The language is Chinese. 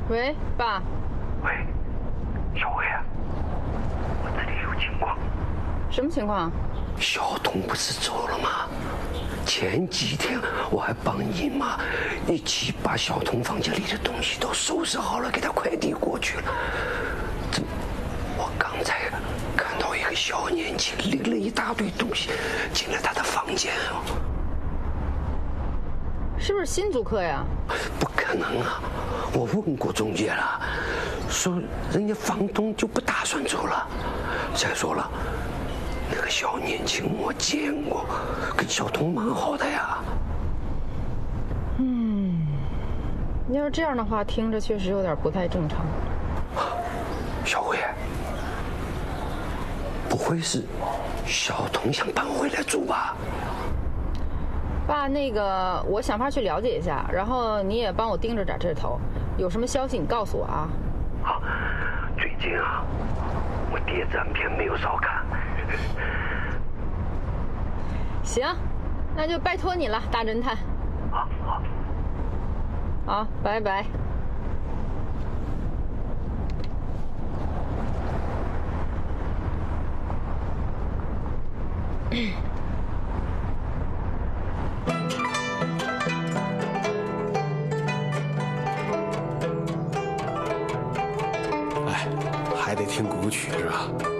喂，爸。 喂，小薇啊，我这里有情况。 什么情况？ 小童不是走了吗？前几天我还帮姨妈一起把小童房间里的东西都收拾好了，给他快递过去了。我刚才看到一个小年轻拎了一大堆东西进了他的房间哦。 是不是新租客呀？ 不可能啊！我问过中介了，说人家房东就不打算走了。再说了，那个小年轻我见过，跟小童蛮好的呀。 要是这样的话，听着确实有点不太正常。 小薇，不会是小童想搬回来住吧？ 爸，那个我想法去了解一下，然后你也帮我盯着点这头，有什么消息你告诉我啊。 好，最近啊，我谍战片没有少看。 行，那就拜托你了，大侦探。 好。 好，拜拜。 还得听古曲是吧？